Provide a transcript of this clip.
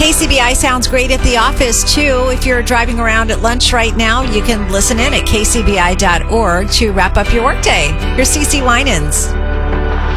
KCBI sounds great at the office, too. If you're driving around at lunch right now, you can listen in at kcbi.org to wrap up your workday. Here's CeCe Winans.